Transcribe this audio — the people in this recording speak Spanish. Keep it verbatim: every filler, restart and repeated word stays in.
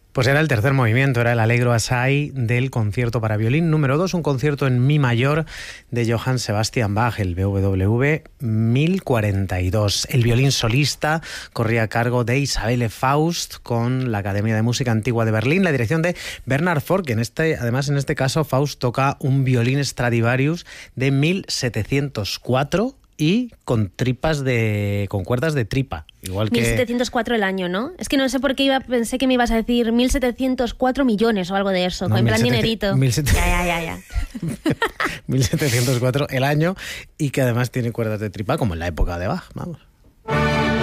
Pues era el tercer movimiento, era el Allegro Assai del concierto para violín número dos, un concierto en mi mayor de Johann Sebastian Bach, el B W V mil cuarenta y dos. El violín solista corría a cargo de Isabelle Faust con la Academia de Música Antigua de Berlín, la dirección de Bernhard Forck. En este, además, en este caso, Faust toca un violín Stradivarius de mil setecientos cuatro y con tripas de con cuerdas de tripa, igual que mil setecientos cuatro el año, ¿no? Es que no sé por qué iba, pensé que me ibas a decir mil setecientos cuatro millones o algo de eso, no, en plan dinerito. mil setecientos Ya, ya, ya, ya. mil setecientos cuatro el año, y que además tiene cuerdas de tripa como en la época de Bach, vamos.